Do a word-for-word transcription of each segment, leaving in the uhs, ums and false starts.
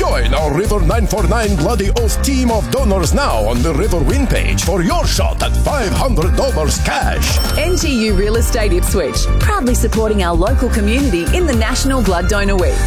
Join our River nine four nine Bloody Oath team of donors now on the River Win page for your shot at five hundred dollars cash. N T U Real Estate Ipswich, proudly supporting our local community in the National Blood Donor Week.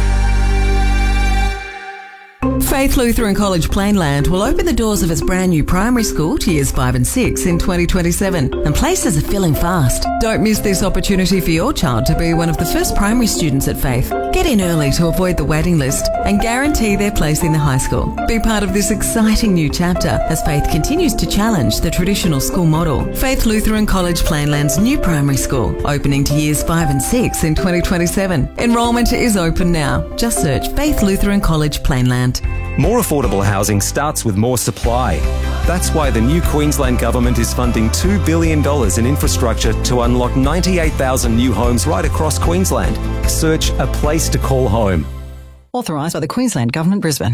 Faith Lutheran College Plainland will open the doors of its brand new primary school to years five and six in twenty twenty-seven, and places are filling fast. Don't miss this opportunity for your child to be one of the first primary students at Faith. Get in early to avoid the waiting list and guarantee their place in the high school. Be part of this exciting new chapter as Faith continues to challenge the traditional school model. Faith Lutheran College Plainland's new primary school, opening to years five and six in twenty twenty-seven. Enrolment is open now. Just search Faith Lutheran College Plainland. More affordable housing starts with more supply. That's why the new Queensland Government is funding two billion dollars in infrastructure to unlock ninety-eight thousand new homes right across Queensland. Search A Place to Call Home. Authorised by the Queensland Government, Brisbane.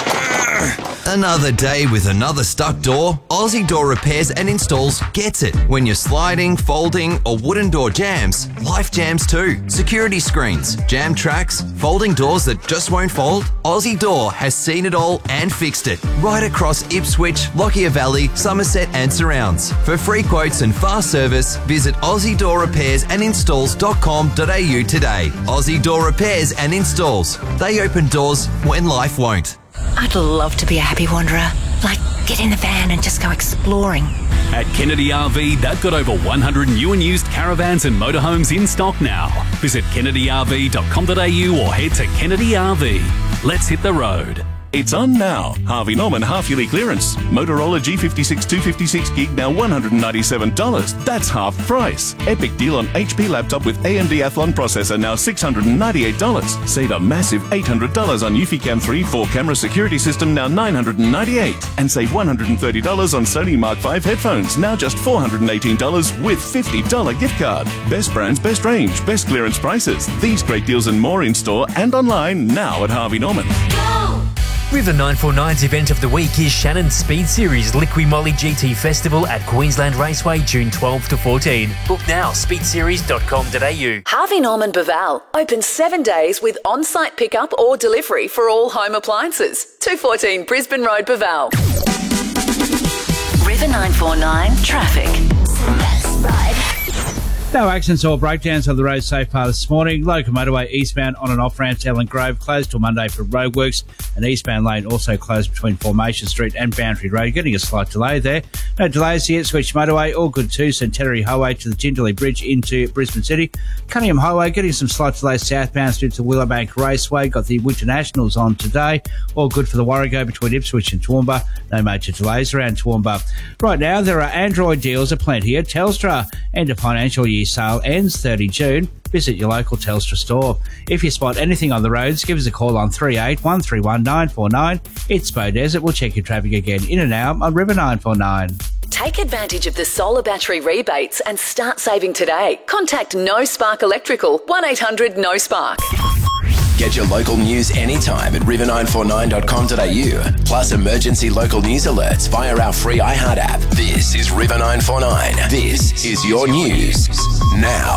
Another day with another stuck door? Aussie Door Repairs and Installs gets it. When you're sliding, folding, or wooden door jams, life jams too. Security screens, jam tracks, folding doors that just won't fold? Aussie Door has seen it all and fixed it. Right across Ipswich, Lockyer Valley, Somerset and surrounds. For free quotes and fast service, visit aussie door repairs and installs dot com dot a u today. Aussie Door Repairs and Installs. They open doors when life won't. I'd love to be a happy wanderer. Like, get in the van and just go exploring. At Kennedy R V, they've got over one hundred new and used caravans and motorhomes in stock now. Visit kennedy r v dot com dot a u or head to Kennedy R V. Let's hit the road. It's on now. Harvey Norman half-yearly clearance. Motorola G fifty-six two fifty-six gig now one hundred ninety-seven dollars. That's half price. Epic deal on H P laptop with A M D Athlon processor now six hundred ninety-eight dollars. Save a massive eight hundred dollars on Eufy-Cam three four-camera security system now nine hundred ninety-eight dollars. And save one hundred thirty dollars on Sony Mark five headphones now just four hundred eighteen dollars with fifty dollars gift card. Best brands, best range, best clearance prices. These great deals and more in store and online now at Harvey Norman. River nine four nine's event of the week is Shannon's Speed Series Liqui Moly G T Festival at Queensland Raceway, June twelfth to fourteen. Book now, speed series dot com dot a u. Harvey Norman Baval, open seven days with on-site pickup or delivery for all home appliances. two fourteen Brisbane Road, Baval. River nine four nine traffic. No accidents or breakdowns on the road so far this morning. Local motorway eastbound on and off ramps Ellen Grove closed till Monday for roadworks, and eastbound lane also closed between Formation Street and Boundary Road. Getting a slight delay there. No delays here. Switch motorway, all good too. Centenary Highway to the Jindalee Bridge into Brisbane City. Cunningham Highway getting some slight delays southbound due to Willowbank Raceway. Got the Winter Nationals on today. All good for the Warrego between Ipswich and Toowoomba. No major delays around Toowoomba. Right now there are Android deals aplenty at Telstra. End of financial year sale ends thirty June. Visit your local Telstra store. If you spot anything on the roads, give us a call on three eight one three one nine four nine. It's Bo Desert. We'll check your traffic again in an hour on River nine four nine. Take advantage of the solar battery rebates and start saving today. Contact No Spark Electrical, one eight hundred no spark. Get your local news anytime at river nine four nine dot com dot a u. Plus emergency local news alerts via our free iHeart app. This is River nine four nine. This is your news now.